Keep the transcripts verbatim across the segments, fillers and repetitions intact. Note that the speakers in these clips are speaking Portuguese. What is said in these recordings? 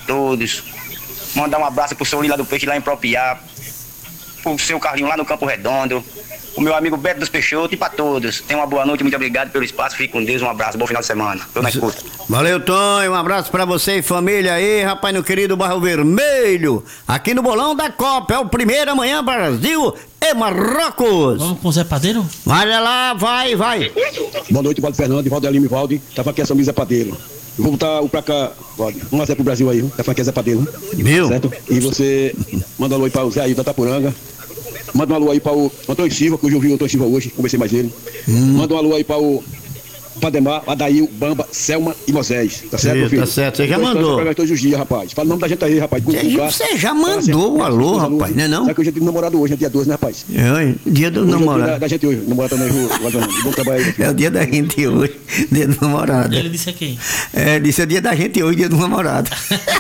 todos. Mandar um abraço pro seu Lila do Peixe lá em Propiá, pro seu Carlinho lá no Campo Redondo, o meu amigo Beto dos Peixoto e pra todos. Tenha uma boa noite, muito obrigado pelo espaço, fique com Deus, um abraço, bom final de semana. Tô na escuta. Valeu, Tonho, um abraço pra você e família aí, rapaz, no querido Barro Vermelho, aqui no Bolão da Copa, é o primeiro amanhã, Brasil e Marrocos. Vamos com o Zé Padeiro? Vai lá, vai, vai. Boa noite, Valdo Fernando, Valdo Lima e Valde, tava aqui a São Luís Zé Padeiro. Eu vou botar o pra cá, Valde, um a zero pro Brasil aí, tá falando que é Zé Padeiro, viu? Certo? E você manda um alô aí pra o Zé aí da Tapuranga. Manda um alô aí para o Antônio Silva, que eu já ouvi o Antônio Silva hoje, conversei mais ele. Hum. Manda um alô aí para o Pademar, Adail, Bamba, Selma e Moisés. Tá certo, meu filho? Tá certo, você já então, mandou. Então, todos os dias, rapaz. Fala o nome da gente aí, rapaz. Você, você já mandou o alô, rapaz, não é não? Sabe que hoje é dia do namorado hoje, é dia doze, né, rapaz? É, dia do hoje namorado. É dia da, da gente hoje, namorado também, o bom trabalho aí. É o dia da gente hoje, dia do namorado. Ele disse aqui. É, disse é dia da gente hoje, dia do namorado.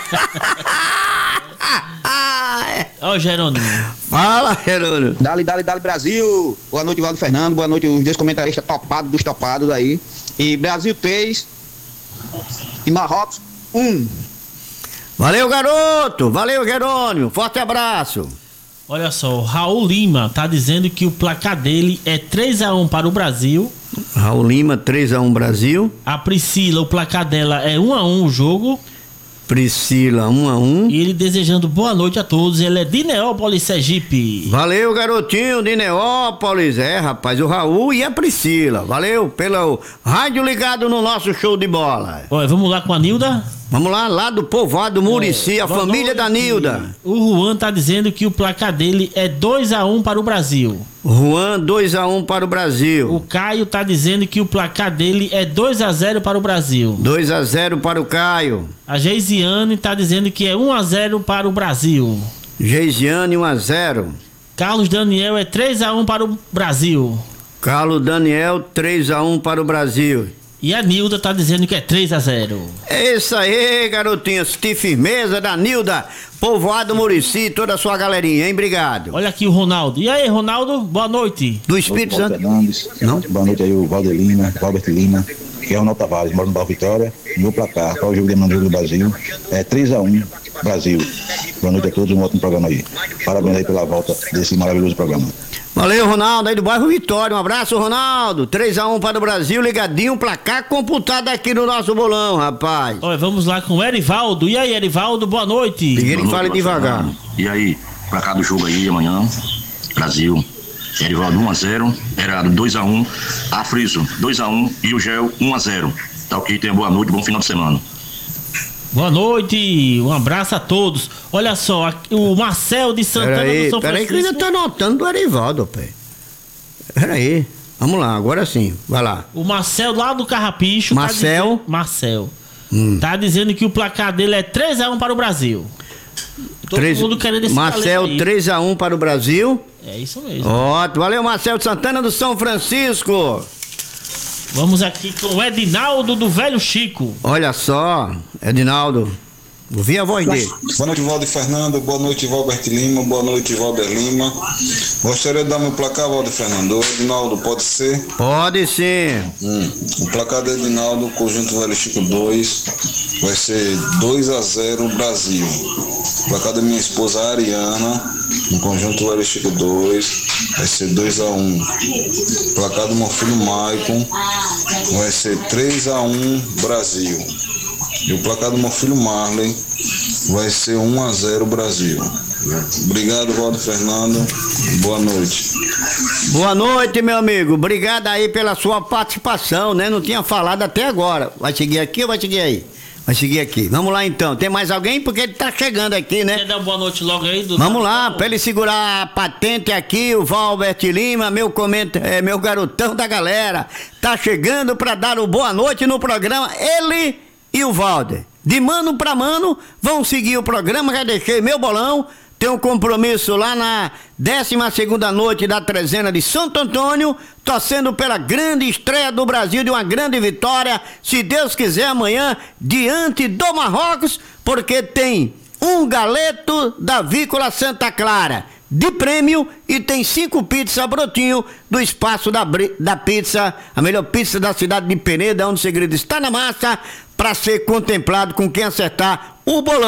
Ó, oh, Jerônimo. Fala, Jerônimo. Dale, dale, dale, Brasil. Boa noite, Valdo Fernando. Boa noite, os dois comentaristas topados dos topados aí. E Brasil três e Marrocos um. Valeu, garoto. Valeu, Jerônimo. Forte abraço. Olha só, o Raul Lima tá dizendo que o placar dele é três a um para o Brasil. Raul Lima, três a um Brasil. A Priscila, o placar dela é um a um o jogo. Priscila, um a um. E ele desejando boa noite a todos. Ele é de Neópolis, Sergipe. Valeu, garotinho de Neópolis. É, rapaz, o Raul e a Priscila. Valeu pelo rádio ligado no nosso show de bola. Olha, vamos lá com a Nilda? Vamos lá, lá do povoado Murici, é, a família noite. Da Nilda. O Juan tá dizendo que o placar dele é dois a um para o Brasil. Juan, dois a um para o Brasil. O Caio tá dizendo que o placar dele é dois a zero para o Brasil. dois a zero para o Caio. A Geisiane tá dizendo que é um a zero para o Brasil. Geisiane, um a zero. Carlos Daniel é três a um para o Brasil. Carlos Daniel, três a um para o Brasil. E a Nilda tá dizendo que é três a zero. É isso aí, garotinhos. Que firmeza da Nilda. Povoado Murici, toda a sua galerinha, hein? Obrigado. Olha aqui o Ronaldo. E aí, Ronaldo? Boa noite. Do Espírito Santo. Fernandes. Não? Boa noite aí, o Valdo Lima, Valbert Lima, que é o Ronaldo Tavares, mora no Barro Vitória. Meu placar para o jogo de Mandarim do Brasil é três a um Brasil. Boa noite a todos, um ótimo programa aí. Parabéns aí pela volta desse maravilhoso programa. Valeu, Ronaldo, aí do bairro Vitória. Um abraço, Ronaldo. três a um para o Brasil, ligadinho, placar computado aqui no nosso bolão, rapaz. Olha, vamos lá com o Erivaldo. E aí, Erivaldo, boa noite. Ele fala devagar. E aí, placar do jogo aí amanhã, Brasil. Erivaldo um a zero, Herado dois a um, Afriso dois a um e o Gel um a zero. Tá ok, tenha boa noite, bom final de semana. Boa noite, um abraço a todos. Olha só, o Marcel de Santana pera aí, do São pera Francisco. Peraí que ainda tá anotando do Erivaldo, pai. Peraí, vamos lá, agora sim, vai lá. O Marcel lá do Carrapicho. Marcel? Tá dizendo, Marcel. Hum. Tá dizendo que o placar dele é três a um para o Brasil. Todo três, mundo querendo esse Marcel, três a um para o Brasil. É isso mesmo. Ótimo, valeu, Marcel de Santana do São Francisco. Vamos aqui com o Edinaldo do Velho Chico. Olha só, Edinaldo, ouvi a voz dele. Boa noite, Valdo Fernando. Boa noite, Valbert Lima. Boa noite, Valber Lima. Gostaria de dar meu placar, Valdo Fernando. Edinaldo, pode ser? Pode sim. Hum, o placar do Edinaldo, conjunto Velho Chico dois, vai ser dois a zero Brasil. O placar da minha esposa Ariana, no conjunto Velho Chico dois, vai ser dois a um. O placar do meu filho Maicon vai ser três a um Brasil. E o placar do meu filho Marley vai ser um a zero Brasil. Obrigado, Valdo Fernando. Boa noite. Boa noite, meu amigo. Obrigado aí pela sua participação, né? Não tinha falado até agora. Vai seguir aqui ou vai seguir aí? Vai seguir aqui. Vamos lá então. Tem mais alguém? Porque ele tá chegando aqui, né? Quer dar uma boa noite logo aí? Do... Vamos lá, pra ele segurar a patente aqui, o Valbert Lima, meu, comenta... é, meu garotão da galera. Tá chegando pra dar o boa noite no programa. Ele e o Valder. De mano pra mano, vão seguir o programa. Já deixei meu bolão. Tem um compromisso lá na décima segunda noite da trezena de Santo Antônio, torcendo pela grande estreia do Brasil, de uma grande vitória, se Deus quiser, amanhã, diante do Marrocos, porque tem um galeto da Vícola Santa Clara de prêmio e tem cinco pizzas brotinho do espaço da, da pizza, a melhor pizza da cidade de Peneda, onde o segredo está na massa, para ser contemplado com quem acertar o bolão.